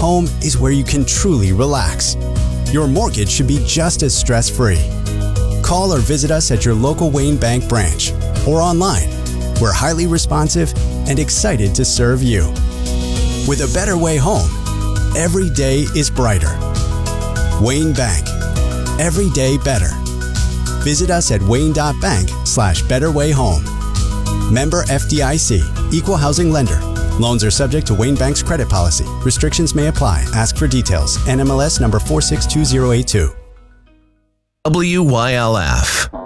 home is where you can truly relax. Your mortgage should be just as stress-free. Call or visit us at your local Wayne Bank branch or online. We're highly responsive and excited to serve you. With a better way home, every day is brighter. Wayne Bank. Every day better. Visit us at wayne.bank/betterwayhome. Member FDIC. Equal housing lender. Loans are subject to Wayne Bank's credit policy. Restrictions may apply. Ask for details. NMLS number 462082. WYLF.